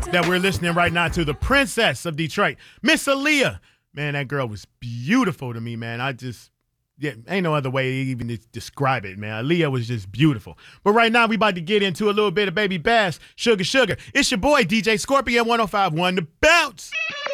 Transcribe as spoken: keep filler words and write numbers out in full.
that we're listening right now to, the Princess of Detroit, Miss Aaliyah. Man, that girl was beautiful to me, man. I just, yeah, ain't no other way to even to describe it, man. Aaliyah was just beautiful. But right now, we about to get into a little bit of Baby Bass, Sugar Sugar. It's your boy, D J Scorpion, one oh five point one The Bounce.